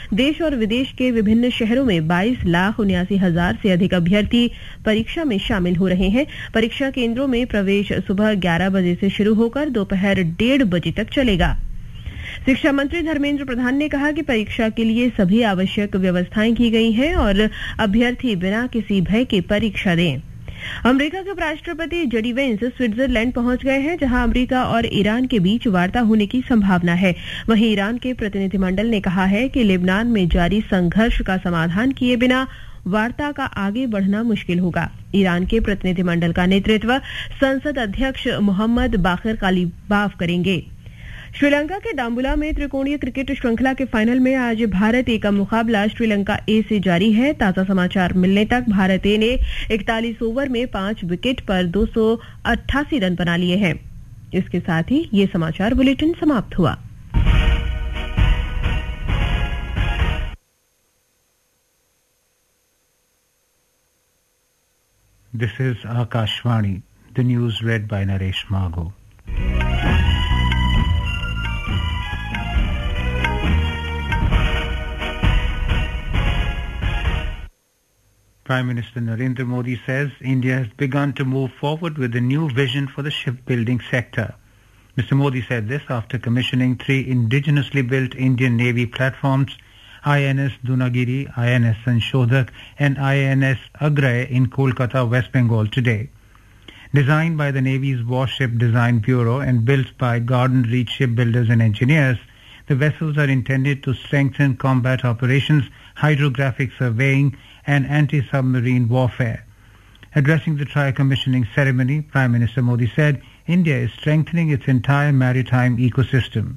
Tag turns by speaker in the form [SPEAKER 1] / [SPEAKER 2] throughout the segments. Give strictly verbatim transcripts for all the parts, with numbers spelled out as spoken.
[SPEAKER 1] देश और विदेश के विभिन्न शहरों में बाईस लाख उन्यासी हजार से अधिक अभ्यर्थी परीक्षा में शामिल हो रहे हैं। परीक्षा केंद्रों में प्रवेश सुबह ग्यारह बजे से शुरू होकर दोपहर डेढ़ बजे तक चलेगा। शिक्षा मंत्री धर्मेंद्र प्रधान ने कहा कि परीक्षा के लिए सभी आवश्यक व्यवस्थाएं की गई हैं और अभ्यर्थी बिना किसी भय के परीक्षा दें। अमेरिका के उपराष्ट्रपति जेडी वेंस स्विट्जरलैंड पहुंच गए हैं, जहां अमेरिका और ईरान के बीच वार्ता होने की संभावना है। वहीं ईरान के प्रतिनिधिमंडल ने कहा है कि लेबनान में जारी संघर्ष का समाधान किए बिना वार्ता का आगे बढ़ना मुश्किल होगा। ईरान के प्रतिनिधिमंडल का नेतृत्व संसद अध्यक्ष मोहम्मद बाकिर कालिबाफ करेंगे। श्रीलंका के डाम्बुला में त्रिकोणीय क्रिकेट श्रृंखला के फाइनल में आज भारत ए का मुकाबला श्रीलंका ए से जारी है। ताजा समाचार मिलने तक भारत ए ने इकतालीस ओवर में पांच विकेट पर दो सौ अट्ठासी रन बना लिए हैं। इसके साथ ही ये समाचार बुलेटिन समाप्त हुआ।
[SPEAKER 2] This is Akashvani. The news read by Naresh Mago. Prime Minister Narendra Modi says India has begun to move forward with a new vision for the shipbuilding sector. Mister Modi said this after commissioning three indigenously built Indian Navy platforms, I N S Dunagiri, I N S Sanshodhak and I N S Agray in Kolkata, West Bengal today. Designed by the Navy's Warship Design Bureau and built by Garden Reach shipbuilders and engineers, the vessels are intended to strengthen combat operations, hydrographic surveying and anti-submarine warfare. Addressing the tri-commissioning ceremony, Prime Minister Modi said India is strengthening its entire maritime ecosystem.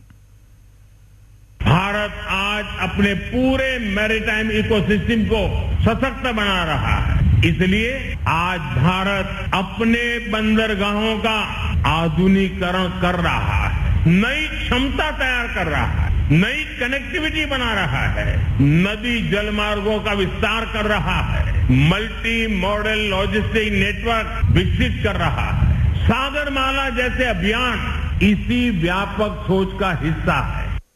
[SPEAKER 3] Bharat आज अपने पूरे maritime ecosystem को सशक्त बना रहा है। इसलिए आज भारत अपने बंदरगाहों का आधुनिकीकरण कर रहा है, नई क्षमता तैयार कर रहा है, नई कनेक्टिविटी बना रहा है, नदी जल मार्गों का विस्तार कर रहा है, मल्टी मॉडल लॉजिस्टिक नेटवर्क विकसित कर रहा है। सागरमाला जैसे अभियान इसी व्यापक सोच का हिस्सा है।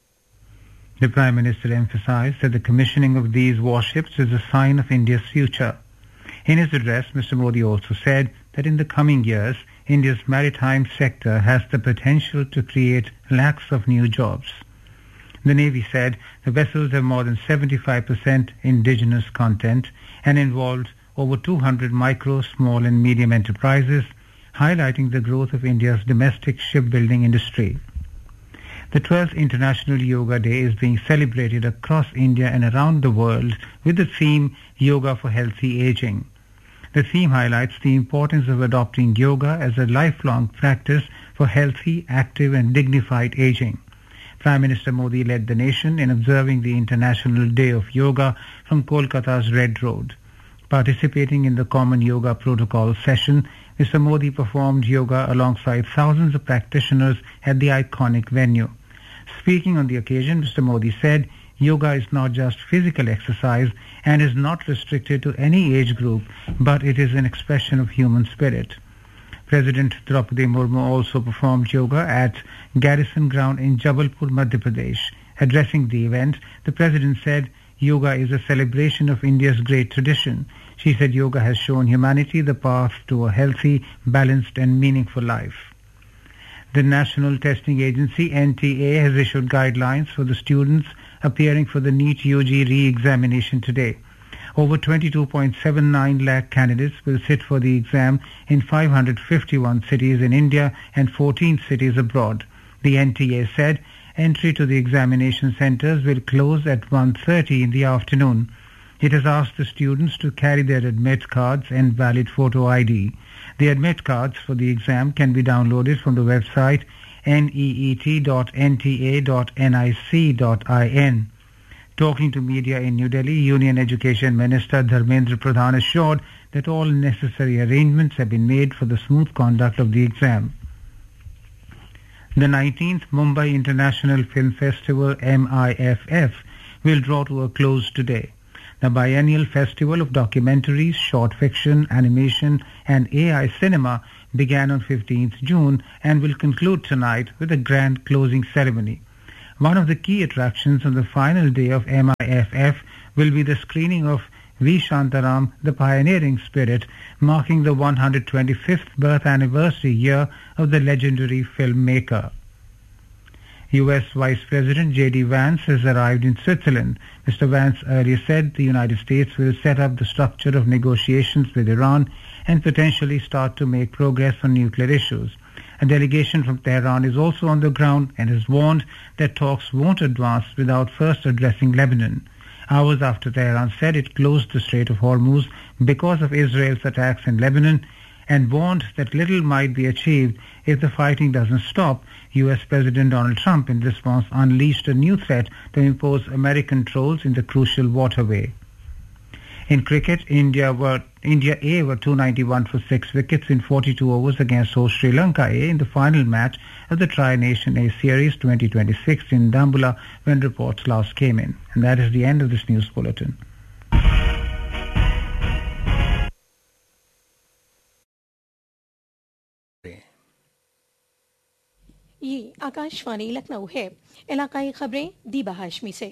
[SPEAKER 2] The Prime Minister emphasized that the commissioning of these warships is a sign of India's future. In his address, Mister Modi also said that in the coming years, India's maritime sector has the potential to create lakhs of new jobs. The Navy said the vessels have more than seventy-five percent indigenous content and involved over two hundred micro, small and medium enterprises, highlighting the growth of India's domestic shipbuilding industry. The twelfth International Yoga Day is being celebrated across India and around the world with the theme Yoga for Healthy Aging. The theme highlights the importance of adopting yoga as a lifelong practice for healthy, active and dignified aging. Prime Minister Modi led the nation in observing the International Day of Yoga from Kolkata's Red Road. Participating in the Common Yoga Protocol session, Mister Modi performed yoga alongside thousands of practitioners at the iconic venue. Speaking on the occasion, Mister Modi said, yoga is not just physical exercise and is not restricted to any age group, but it is an expression of human spirit. President Draupadi Murmu also performed yoga at Garrison Ground in Jabalpur, Madhya Pradesh. Addressing the event, the President said, yoga is a celebration of India's great tradition. She said yoga has shown humanity the path to a healthy, balanced and meaningful life. The National Testing Agency N T A has issued guidelines for the students appearing for the NEET U G re-examination today. Over twenty-two point seven nine lakh candidates will sit for the exam in five hundred fifty-one cities in India and fourteen cities abroad. The N T A said entry to the examination centres will close at one thirty in the afternoon. It has asked the students to carry their admit cards and valid photo I D. The admit cards for the exam can be downloaded from the website neet dot n t a dot nic dot in. Talking to media in New Delhi, Union Education Minister Dharmendra Pradhan assured that all necessary arrangements have been made for the smooth conduct of the exam. The nineteenth Mumbai International Film Festival M I F F will draw to a close today. The biennial festival of documentaries, short fiction, animation and A I cinema began on fifteenth June and will conclude tonight with a grand closing ceremony. One of the key attractions on the final day of M I F F will be the screening of V. Shantaram, The Pioneering Spirit, marking the one hundred twenty-fifth birth anniversary year of the legendary filmmaker. U S Vice President J D Vance has arrived in Switzerland. Mister Vance earlier said the United States will set up the structure of negotiations with Iran and potentially start to make progress on nuclear issues. A delegation from Tehran is also on the ground and has warned that talks won't advance without first addressing Lebanon. Hours after Tehran said it closed the Strait of Hormuz because of Israel's attacks in Lebanon and warned that little might be achieved if the fighting doesn't stop, U S President Donald Trump in response unleashed a new threat to impose American trolls in the crucial waterway. In cricket, India were India A were two ninety-one for six wickets in forty-two overs against host Sri Lanka A in the final match of the Tri-Nation A Series twenty twenty-six in Dambulla when reports last came in. And that is the end of this news bulletin.
[SPEAKER 4] ये आकाशवाणी लखनऊ है। इलाकाई खबरें दीबा हाशमी से।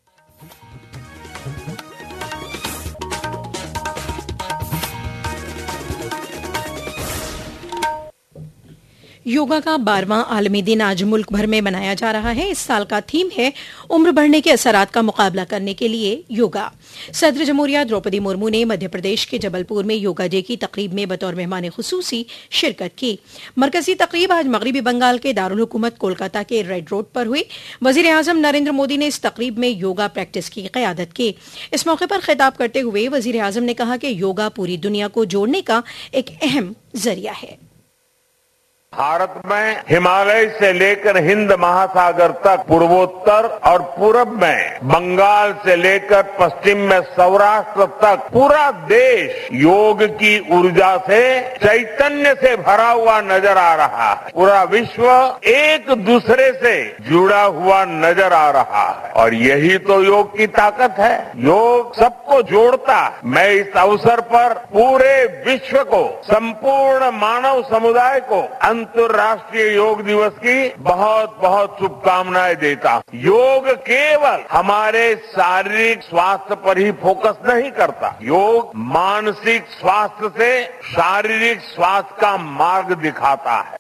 [SPEAKER 4] योगा का बारहवां आलमी दिन आज मुल्क भर में मनाया जा रहा है। इस साल का थीम है उम्र बढ़ने के असरात का मुकाबला करने के लिए योगा। सदर जमहूरिया द्रौपदी मुर्मू ने मध्य प्रदेश के जबलपुर में योगा डे की तकरीब में बतौर मेहमान खुसूसी शिरकत की। मरकजी तकरीब आज मगरबी बंगाल के दारुल हुकूमत कोलकाता के रेड रोड पर हुई। वजीर आजम नरेंद्र मोदी ने इस तकरीब में योगा प्रैक्टिस की क़यादत की। इस मौके पर खिताब करते हुए वजीर आजम ने कहा कि योगा पूरी दुनिया को जोड़ने का एक अहम जरिया है।
[SPEAKER 3] भारत में हिमालय से लेकर हिंद महासागर तक, पूर्वोत्तर और पूरब में बंगाल से लेकर पश्चिम में सौराष्ट्र तक पूरा देश योग की ऊर्जा से, चैतन्य से भरा हुआ नजर आ रहा है। पूरा विश्व एक दूसरे से जुड़ा हुआ नजर आ रहा है और यही तो योग की ताकत है। योग सबको जोड़ता है। मैं इस अवसर पर पूरे विश्व को, संपूर्ण मानव समुदाय को अंतर्राष्ट्रीय योग दिवस की बहुत बहुत शुभकामनाएं देता हूं। योग केवल हमारे शारीरिक स्वास्थ्य पर ही फोकस नहीं करता। योग मानसिक स्वास्थ्य से शारीरिक स्वास्थ्य का मार्ग दिखाता है।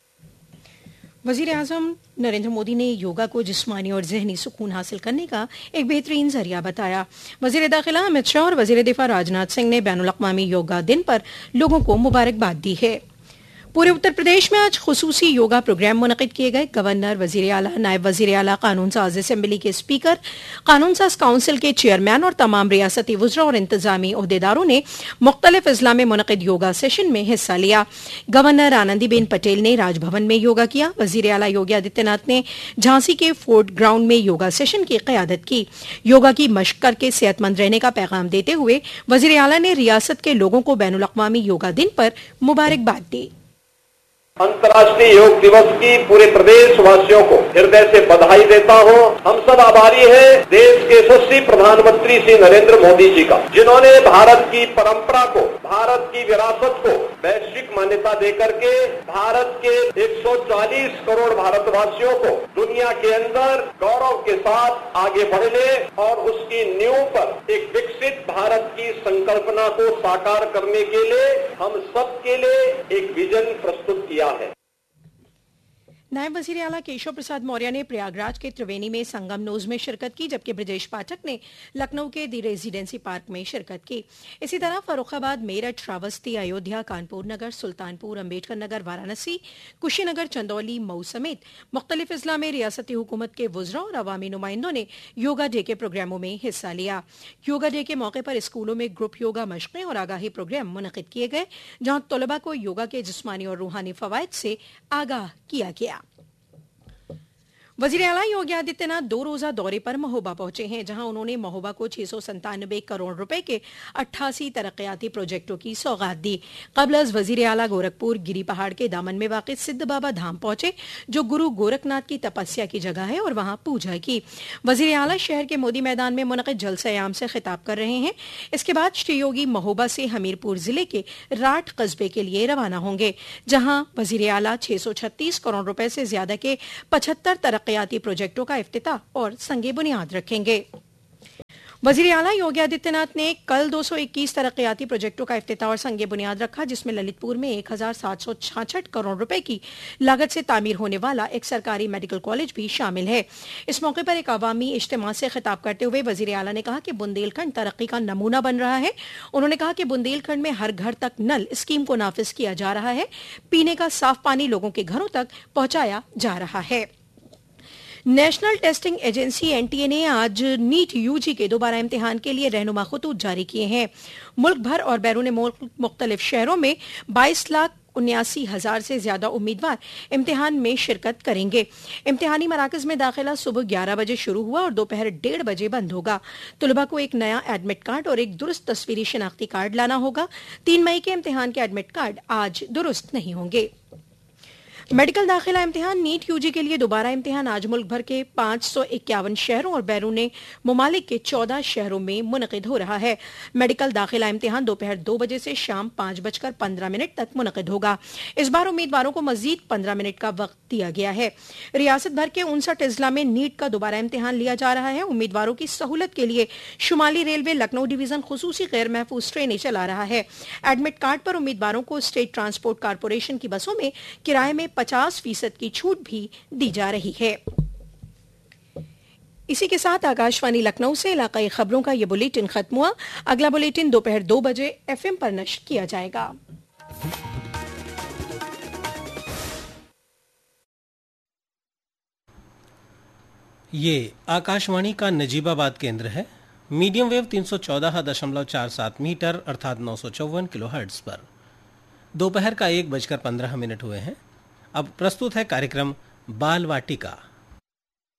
[SPEAKER 4] वजीर आजम नरेंद्र मोदी ने योगा को जिस्मानी और जहनी सुकून हासिल करने का एक बेहतरीन जरिया बताया। वजीर दाखिला अमित शाह और वजीर दिफा राजनाथ सिंह ने बैनुल अक़वामी योगा दिन पर लोगों को मुबारकबाद दी है। पूरे उत्तर प्रदेश में आज खुसूसी योगा प्रोग्राम मुनक़िद किए गए। गवर्नर, वजीर आला, नायब वजीर आला, कानून साज असेंबली के स्पीकर, कानून साज काउंसिल के चेयरमैन और तमाम रियासती वज़रा और इंतजामी ओहदेदारों ने मुख्तलिफ अजला में मुनक़िद योगा सेशन में हिस्सा लिया। गवर्नर आनंदीबेन पटेल ने राजभवन में योगा किया। वजीर आला योगी आदित्यनाथ ने झांसी के फोर्ट ग्राउंड में योगा सेशन की क़यादत की। योगा की मश्क करके सेहतमंद रहने का पैगाम देते हुए वजीर आला ने रियासत के लोगों को बैनुल अक़वामी योगा दिन पर मुबारकबाद दी।
[SPEAKER 5] अंतर्राष्ट्रीय योग दिवस की पूरे प्रदेश वासियों को हृदय से बधाई देता हूं। हम सब आभारी हैं देश के यशस्वी प्रधानमंत्री श्री नरेंद्र मोदी जी का, जिन्होंने भारत की परंपरा को, भारत की विरासत को वैश्विक मान्यता देकर के भारत के एक सौ चालीस करोड़ भारतवासियों को दुनिया के अंदर गौरव के साथ आगे बढ़ने और उसकी नींव पर एक विकसित भारत की संकल्पना को साकार करने के लिए हम सबके लिए एक विजन प्रस्तुत किया है।
[SPEAKER 4] नायब वजीर आला केशव प्रसाद मौर्य ने प्रयागराज के त्रिवेणी में संगम नोज में शिरकत की, जबकि ब्रजेश पाठक ने लखनऊ के दी रेजिडेंसी पार्क में शिरकत की। इसी तरह फर्रुखाबाद, मेरठ, श्रावस्ती, अयोध्या, कानपुर नगर, सुल्तानपुर, अम्बेडकर नगर, वाराणसी, कुशीनगर, चंदौली, मऊ समेत मुख्तलिफ अजला में रियासती हुकूमत के वज़रा और अवामी नुमाइंदों ने योगा डे के प्रोग्रामों में हिस्सा लिया। योगा डे के मौके पर स्कूलों में ग्रुप योगा मशक़ें और आगाही प्रोग्राम मुनक़िद किए गए, जहां तलबा को योगा के जिस्मानी और रूहानी फवायद से आगाह किया गया। वजीर आला योगी आदित्यनाथ दो रोजा दौरे पर महोबा पहुंचे हैं, जहां उन्होंने महोबा को छह सौ संतानबे करोड़ रुपए के अट्ठासी तरक्याती प्रोजेक्टों की सौगात दी। कबल अज वजीर आला गोरखपुर गिरी पहाड़ के दामन में वाक़ सिद्ध बाबा धाम पहुंचे, जो गुरु गोरखनाथ की तपस्या की जगह है, और वहां पूजा की। वजीर आला शहर के मोदी मैदान में मुनक़िद जलसा-ए-आम से खिताब कर रहे हैं। इसके बाद श्री योगी महोबा से हमीरपुर जिले के राठ कस्बे के लिए रवाना होंगे, जहां वजीर आला छह सौ छत्तीस करोड़ रुपए से ज्यादा के पचहत्तर तरक्याती तरक्याती प्रोजेक्टों का इफ्तिताह और संगे बुनियाद रखेंगे। वजीर आला योगी आदित्यनाथ ने कल दो सौ इक्कीस तरक्याती प्रोजेक्टों का इफ्तिताह और संगे बुनियाद रखा, जिसमें ललितपुर में एक हजार सात सौ छाछठ करोड़ रुपए की लागत से तामीर होने वाला एक सरकारी मेडिकल कॉलेज भी शामिल है। इस मौके पर एक अवामी इज्तिमा से खिताब करते हुए वजीर आला ने कहा कि बुंदेलखंड तरक्की का नमूना बन रहा है। उन्होंने कहा कि बुंदेलखंड में हर घर तक नल स्कीम को नाफिज किया जा रहा है। पीने का साफ पानी लोगों के घरों तक पहुंचाया जा रहा है। नेशनल टेस्टिंग एजेंसी एनटीए ने आज नीट यूजी के दोबारा इम्तिहान के लिए रहनुमा खतूत जारी किए हैं। मुल्क भर और बैरून मुल्क मुख्तलिफ शहरों में बाईस लाख उन्यासी हजार से ज्यादा उम्मीदवार इम्तिहान में शिरकत करेंगे। इम्तिहानी मराकज में दाखिला सुबह ग्यारह बजे शुरू हुआ और दोपहर डेढ़ बजे बंद होगा। तुलबा को एक नया एडमिट कार्ड और एक दुरुस्त तस्वीरी शिनाख्ती कार्ड लाना होगा। तीन मई के इम्तिहान के एडमिट कार्ड आज दुरुस्त नहीं होंगे। मेडिकल दाखिला इम्तिहान नीट यूजी के लिए दोबारा इम्तिहान आज मुल्क भर के पांच सौ इक्यावन शहरों और बैरून मुमालिक के चौदह शहरों में मुनक़िद हो रहा है। मेडिकल दाखिला इम्तिहान दोपहर दो बजे से शाम पांच बजकर पंद्रह मिनट तक मुनक़िद होगा। इस बार उम्मीदवारों को मजीद पंद्रह मिनट का वक्त दिया गया है। रियासत भर के उनसठ अजला में नीट का दोबारा इम्तिहान लिया जा रहा है। उम्मीदवारों की सहूलत के लिए शुमाली रेलवे लखनऊ डिवीजन खुसूसी गैर महफूज ट्रेनें चला रहा है। एडमिट कार्ड पर उम्मीदवारों को स्टेट ट्रांसपोर्ट कारपोरेशन की बसों में किराए में पचास फीसद की छूट भी दी जा रही है। इसी के साथ आकाशवाणी लखनऊ से इलाकाई खबरों का यह बुलेटिन खत्म हुआ। अगला बुलेटिन दोपहर दो बजे एफएम पर नश्र किया जाएगा।
[SPEAKER 6] ये आकाशवाणी का नजीबाबाद केंद्र है। मीडियम वेव तीन सौ चौदह दशमलव चार सात मीटर अर्थात नौ सौ चौवन किलो हर्ट्ज पर दोपहर का एक बजकर पंद्रह मिनट हुए हैं। अब प्रस्तुत है कार्यक्रम बाल वाटिका।